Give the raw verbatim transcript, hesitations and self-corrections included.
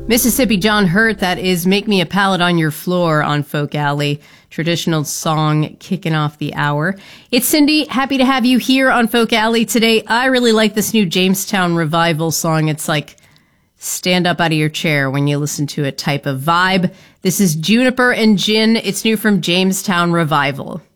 Mississippi John Hurt, that is Make Me a Pallet on Your Floor on Folk Alley. Traditional song kicking off the hour. It's Cindy. Happy to have you here on Folk Alley today. I really like this new Jamestown Revival song. It's like stand up out of your chair when you listen to it type of vibe. This is Juniper and Gin. It's new from Jamestown Revival.